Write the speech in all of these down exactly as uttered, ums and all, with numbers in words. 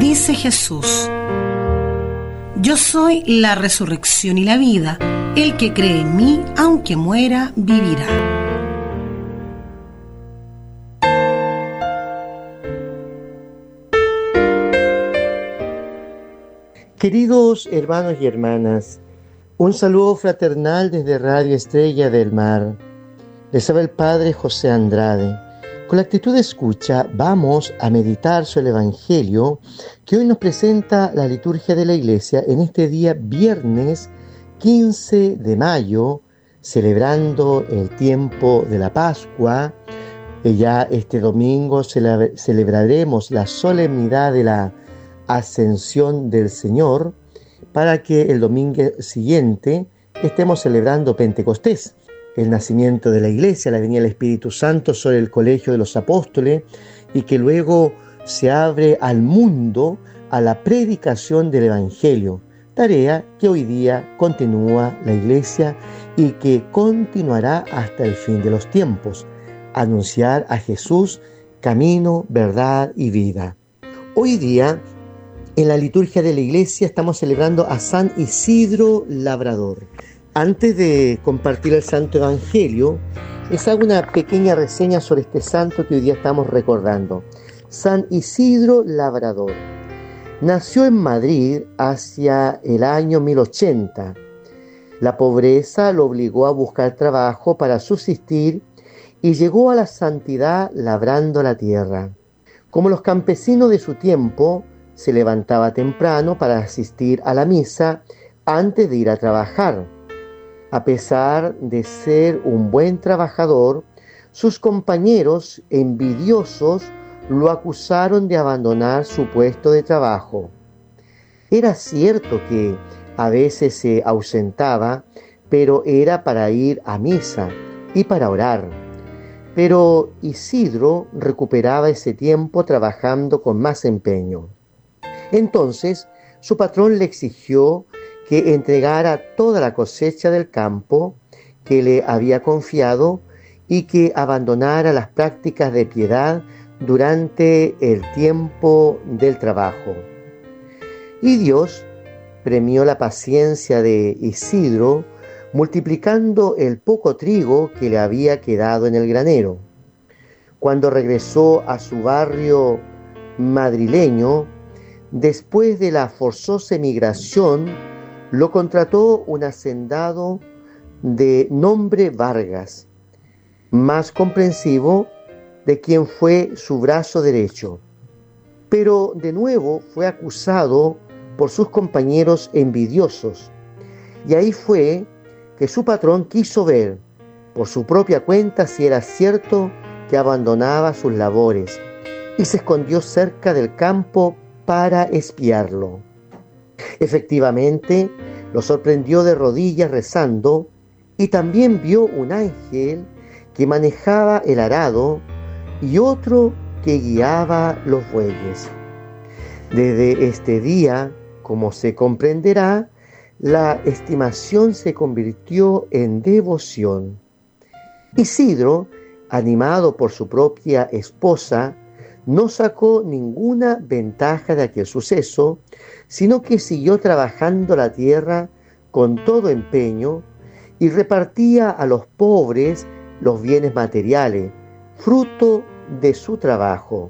Dice Jesús: yo soy la resurrección y la vida. El que cree en mí, aunque muera, vivirá. Queridos hermanos y hermanas, un saludo fraternal desde Radio Estrella del Mar. Les habla el Padre José Andrade. Con la actitud de escucha vamos a meditar sobre el Evangelio que hoy nos presenta la liturgia de la Iglesia en este día viernes quince de mayo, celebrando el tiempo de la Pascua. Y ya este domingo cele- celebraremos la solemnidad de la Ascensión del Señor, para que el domingo siguiente estemos celebrando Pentecostés, el nacimiento de la Iglesia, la venida del Espíritu Santo sobre el colegio de los apóstoles, y que luego se abre al mundo a la predicación del Evangelio, tarea que hoy día continúa la Iglesia y que continuará hasta el fin de los tiempos: anunciar a Jesús, camino, verdad y vida. Hoy día, en la liturgia de la Iglesia, estamos celebrando a San Isidro Labrador. Antes de compartir el Santo Evangelio, les hago una pequeña reseña sobre este santo que hoy día estamos recordando. San Isidro Labrador nació en Madrid hacia el año mil ochenta. La pobreza lo obligó a buscar trabajo para subsistir y llegó a la santidad labrando la tierra. Como los campesinos de su tiempo, se levantaba temprano para asistir a la misa antes de ir a trabajar. A pesar de ser un buen trabajador, sus compañeros envidiosos lo acusaron de abandonar su puesto de trabajo. Era cierto que a veces se ausentaba, pero era para ir a misa y para orar. Pero Isidro recuperaba ese tiempo trabajando con más empeño. Entonces, su patrón le exigió que entregara toda la cosecha del campo que le había confiado y que abandonara las prácticas de piedad durante el tiempo del trabajo. Y Dios premió la paciencia de Isidro, multiplicando el poco trigo que le había quedado en el granero. Cuando regresó a su barrio madrileño, después de la forzosa emigración, lo contrató un hacendado de nombre Vargas, más comprensivo de quien fue su brazo derecho. Pero de nuevo fue acusado por sus compañeros envidiosos, y ahí fue que su patrón quiso ver por su propia cuenta si era cierto que abandonaba sus labores, y se escondió cerca del campo para espiarlo. Efectivamente, lo sorprendió de rodillas rezando, y también vio un ángel que manejaba el arado y otro que guiaba los bueyes. Desde este día, como se comprenderá, la estimación se convirtió en devoción. Isidro, animado por su propia esposa, no sacó ninguna ventaja de aquel suceso, sino que siguió trabajando la tierra con todo empeño y repartía a los pobres los bienes materiales, fruto de su trabajo.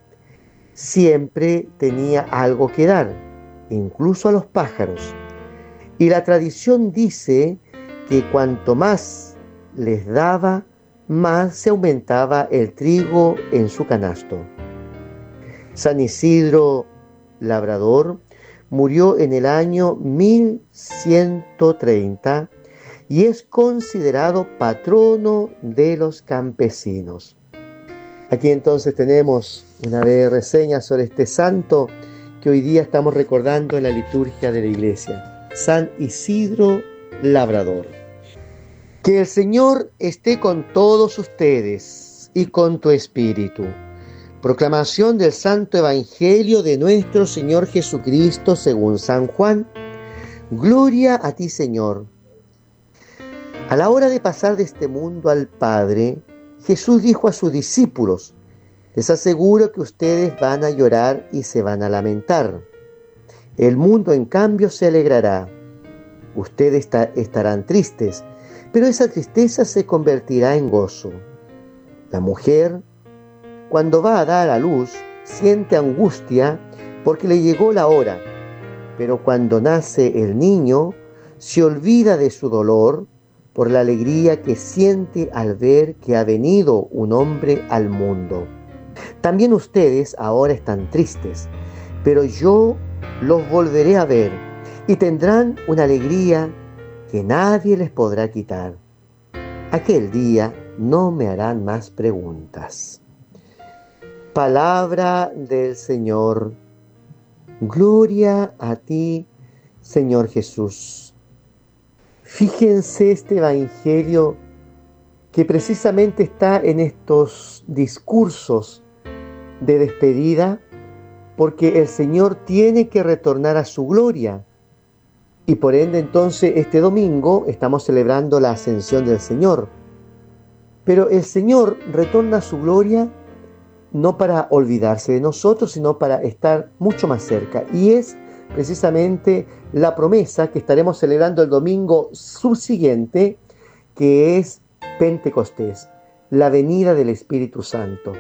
Siempre tenía algo que dar, incluso a los pájaros. Y la tradición dice que cuanto más les daba, más se aumentaba el trigo en su canasto. San Isidro Labrador murió en el año mil ciento treinta y es considerado patrono de los campesinos. Aquí entonces tenemos una breve reseña sobre este santo que hoy día estamos recordando en la liturgia de la Iglesia, San Isidro Labrador. Que el Señor esté con todos ustedes y con tu espíritu. Proclamación del Santo Evangelio de nuestro Señor Jesucristo según San Juan. Gloria a ti, Señor. A la hora de pasar de este mundo al Padre, Jesús dijo a sus discípulos: Les aseguro que ustedes van a llorar y se van a lamentar. El mundo, en cambio, se alegrará. Ustedes estarán tristes, pero esa tristeza se convertirá en gozo. La mujer, cuando va a dar a luz, siente angustia porque le llegó la hora, pero cuando nace el niño, se olvida de su dolor por la alegría que siente al ver que ha venido un hombre al mundo. También ustedes ahora están tristes, pero yo los volveré a ver y tendrán una alegría que nadie les podrá quitar. Aquel día no me harán más preguntas. Palabra del Señor. Gloria a ti, Señor Jesús. Fíjense este evangelio que precisamente está en estos discursos de despedida, porque el Señor tiene que retornar a su gloria. Y por ende, entonces, este domingo estamos celebrando la ascensión del Señor. Pero el Señor retorna a su gloria no para olvidarse de nosotros, sino para estar mucho más cerca. Y es precisamente la promesa que estaremos celebrando el domingo subsiguiente, que es Pentecostés, la venida del Espíritu Santo.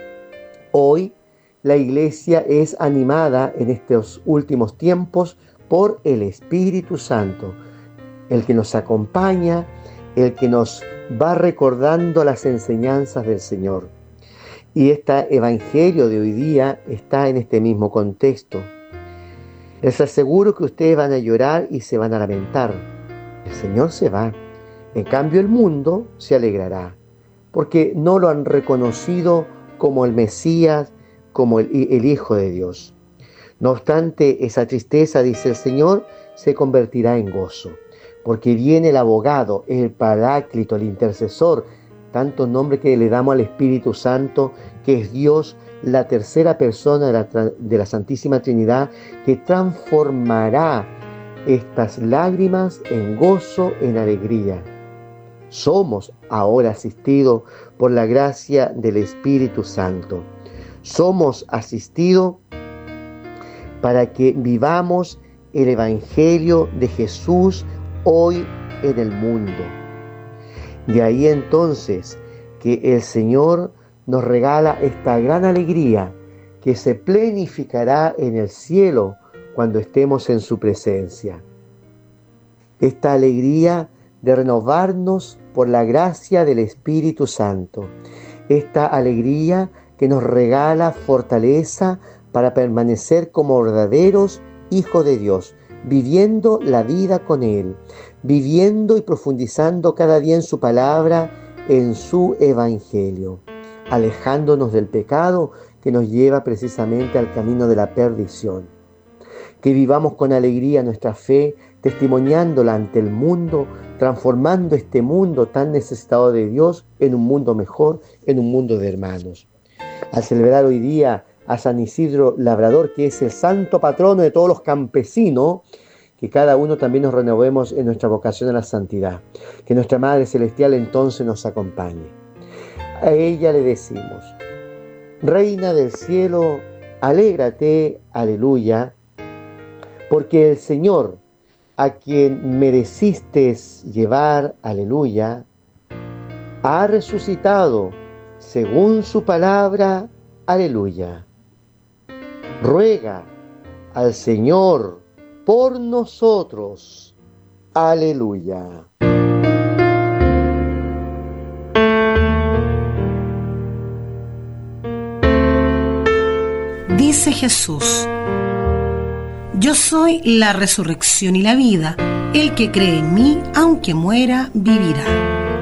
Hoy la Iglesia es animada en estos últimos tiempos por el Espíritu Santo, el que nos acompaña, el que nos va recordando las enseñanzas del Señor. Y este evangelio de hoy día está en este mismo contexto. Les aseguro que ustedes van a llorar y se van a lamentar. El Señor se va. En cambio, el mundo se alegrará, porque no lo han reconocido como el Mesías, como el, el Hijo de Dios. No obstante, esa tristeza, dice el Señor, se convertirá en gozo, porque viene el abogado, el Paráclito, el intercesor, tanto nombre que le damos al Espíritu Santo, que es Dios, la tercera persona de la, de la Santísima Trinidad, que transformará estas lágrimas en gozo, en alegría. Somos ahora asistidos por la gracia del Espíritu Santo. Somos asistidos para que vivamos el Evangelio de Jesús hoy en el mundo. De ahí entonces que el Señor nos regala esta gran alegría que se plenificará en el cielo cuando estemos en su presencia. Esta alegría de renovarnos por la gracia del Espíritu Santo. Esta alegría que nos regala fortaleza para permanecer como verdaderos hijos de Dios, viviendo la vida con Él, viviendo y profundizando cada día en su palabra, en su evangelio, alejándonos del pecado que nos lleva precisamente al camino de la perdición. Que vivamos con alegría nuestra fe, testimoniándola ante el mundo, transformando este mundo tan necesitado de Dios en un mundo mejor, en un mundo de hermanos. Al celebrar hoy día a San Isidro Labrador, que es el santo patrono de todos los campesinos, que cada uno también nos renovemos en nuestra vocación a la santidad. Que nuestra Madre Celestial entonces nos acompañe. A ella le decimos: Reina del cielo, alégrate, aleluya, porque el Señor, a quien mereciste llevar, aleluya, ha resucitado según su palabra, aleluya. Ruega al Señor por nosotros, aleluya. Dice Jesús: Yo soy la resurrección y la vida. El que cree en mí, aunque muera, vivirá.